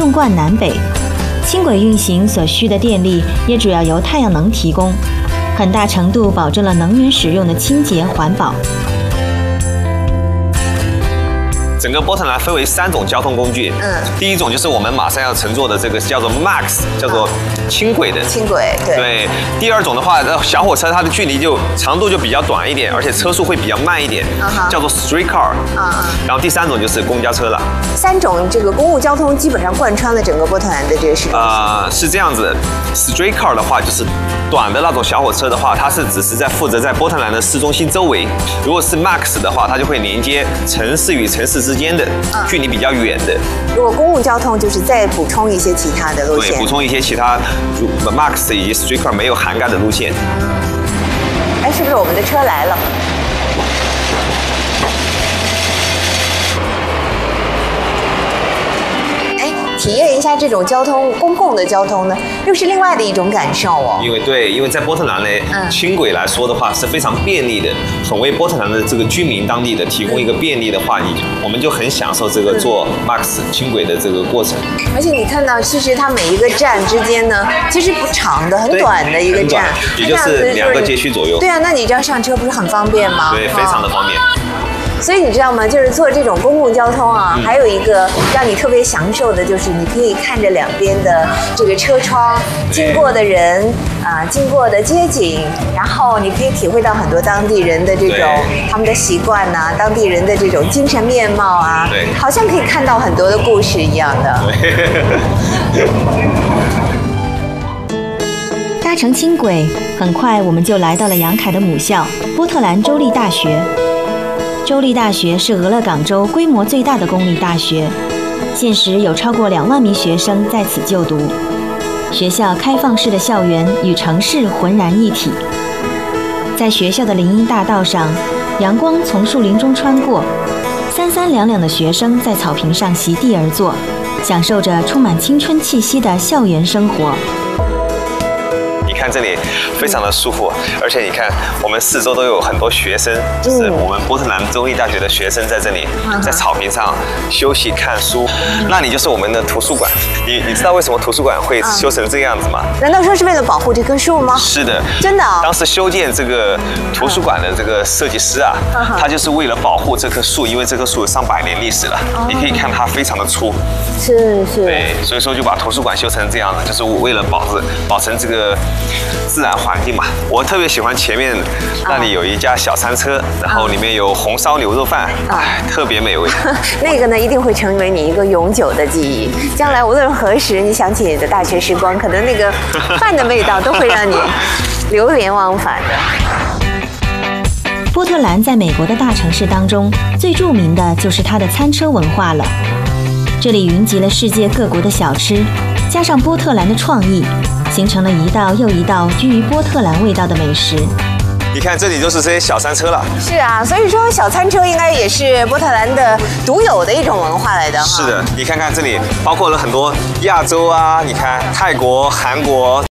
纵贯南北。轻轨运行所需的电力也主要由太阳能提供，很大程度保证了能源使用的清洁环保。 整个波特兰分为3种交通工具，第一种就是我们马上要乘坐的这个叫做 Max， 叫做轻轨的。 轻轨，对。 对。第二种的话，小火车它的距离长度就比较短一点，而且车速会比较慢一点，叫做 Streetcar。然后第3种就是公交车了。 3种这个公共交通基本上贯穿了整个波特兰的这个市中心。 是这样子 ，Streetcar 的话就是短的那种小火车的话，它是只是负责在波特兰的市中心周围；如果是 Max 的话，它就会连接城市与城市之间的距离比较远的。 如果公共交通就是再补充一些其他的路线， 对，补充一些其他 Max 以及 Streetcar 没有涵盖的路线。 哎，是不是我们的车来了？体验一下这种公共的交通呢，又是另外的一种感受哦。 因为在波特兰呢，轻轨来说的话是非常便利的，很为波特兰的这个居民当地的提供一个便利的话，我们就很享受这个坐 Max 轻轨的这个过程。 而且你看到，其实它每一个站之间呢，其实不长的，很短的一个站， 也就是2个街区左右。 对啊，那你这样上车不是很方便吗？ 对，非常的方便。 所以你知道吗？就是坐这种公共交通啊，还有一个让你特别享受的，就是你可以看着两边的这个车窗经过的人经过的街景，然后你可以体会到很多当地人的这种他们的习惯呐，当地人的这种精神面貌啊， 对， 好像可以看到很多的故事一样的。 搭乘轻轨，很快我们就来到了杨凯的母校波特兰州立大学。州立大学是俄勒冈州规模最大的公立大学，现时有超过2万名学生在此就读。学校开放式的校园与城市浑然一体。在学校的林荫大道上，阳光从树林中穿过，三三两两的学生在草坪上席地而坐，享受着充满青春气息的校园生活。 你看这里非常的舒服，而且你看我们四周都有很多学生，就是我们波特兰州立大学的学生在这里，在草坪上休息看书。那里就是我们的图书馆。你知道为什么图书馆会修成这个样子吗？ 难道说是为了保护这棵树吗？ 是的， 真的。 当时修建这个图书馆的这个设计师啊，他就是为了保护这棵树，因为这棵树有上百年历史了。你可以看它非常的粗。 是。 对，所以说就把图书馆修成这样的，就是为了保存这个自然环境嘛。我特别喜欢前面那里有一家小餐车，然后里面有红烧牛肉饭，特别美味。 那个呢，一定会成为你一个永久的记忆。将来无论何时你想起你的大学时光，可能那个饭的味道都会让你流连忘返的。 波特兰在美国的大城市当中，最著名的就是它的餐车文化了。这里云集了世界各国的小吃，加上波特兰的创意，形成了一道又一道居于波特兰味道的美食。 你看这里就是这些小餐车了。 是啊，所以说小餐车应该也是波特兰的独有的一种文化来的。 是的，你看看这里包括了很多亚洲啊，你看泰国、韩国。